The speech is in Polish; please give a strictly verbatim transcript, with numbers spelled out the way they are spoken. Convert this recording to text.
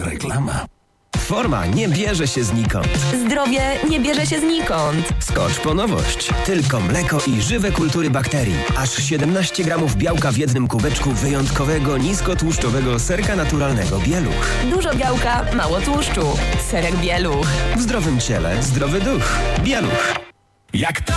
Reklama. Forma nie bierze się znikąd. Zdrowie nie bierze się znikąd. Skocz po nowość. Tylko mleko i żywe kultury bakterii. Aż siedemnaście gramów białka w jednym kubeczku wyjątkowego, niskotłuszczowego serka naturalnego Bieluch. Dużo białka, mało tłuszczu. Serek Bieluch. W zdrowym ciele zdrowy duch. Bieluch. Jak